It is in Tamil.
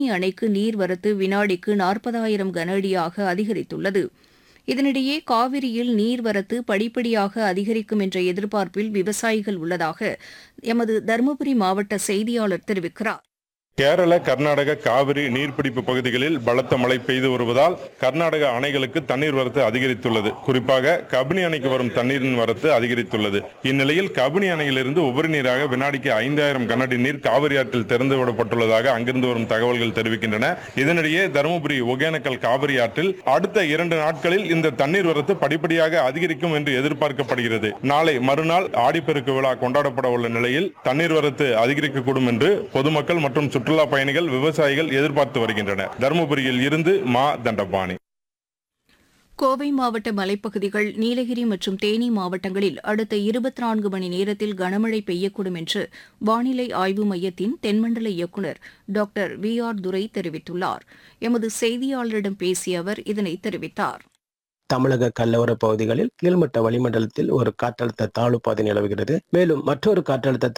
அணைக்கு நீர்வரத்து வினாடிக்கு 40,000 கன அடியாக அதிகரித்துள்ளது. இதனிடையே காவிரியில் நீர்வரத்து படிப்படியாக அதிகரிக்கும் என்ற எதிர்பார்ப்பில் விவசாயிகள் உள்ளதாக எமது தருமபுரி மாவட்ட செய்தியாளர் தெரிவிக்கிறார். கேரள, கர்நாடக காவிரி நீர்பிடிப்பு பகுதிகளில் பலத்த மழை பெய்து வருவதால் கர்நாடக அணைகளுக்கு தண்ணீர் வரத்து அதிகரித்துள்ளது. குறிப்பாக கபினி அணைக்கு வரும் தண்ணீரின் வரத்து அதிகரித்துள்ளது. இந்நிலையில் கபினி அணையிலிருந்து உபரி நீராக வினாடிக்கு 5,000 கன அடி நீர் காவிரி ஆற்றில் திறந்துவிடப்பட்டுள்ளதாக அங்கிருந்து வரும் தகவல்கள் தெரிவிக்கின்றன. இதனிடையே தருமபுரி ஒகேனக்கல் காவிரி ஆற்றில் அடுத்த 2 நாட்களில் இந்த தண்ணீர் வரத்து படிப்படியாக அதிகரிக்கும் என்று எதிர்பார்க்கப்படுகிறது. நாளை மறுநாள் ஆடிப்பெருக்கு விழா கொண்டாடப்பட உள்ள நிலையில் தண்ணீர் வரத்து அதிகரிக்கக்கூடும் என்று பொதுமக்கள் மற்றும் சுற்றுலா பயணிகள், விவசாயிகள் எதிர்பார்த்து வருகின்றனர். தருமபுரியில் இருந்து மா தண்டபாணி. கோவை மாவட்ட மலைப்பகுதிகள், நீலகிரி மற்றும் தேனி மாவட்டங்களில் அடுத்த 24 மணி நேரத்தில் கனமழை பெய்யக்கூடும் என்று வானிலை ஆய்வு மையத்தின் தென்மண்டல இயக்குநர் டாக்டர் VR துரை தெரிவித்துள்ளார். எமது செய்தியாளரிடம் பேசிய அவர் இதனை தெரிவித்தார். தமிழக கடலோர பகுதிகளில் கீழ்மட்ட வளிமண்டலத்தில் ஒரு காற்றழுத்த தாழ்வு பாதை நிலவுகிறது. மேலும் மற்றொரு காற்றழுத்த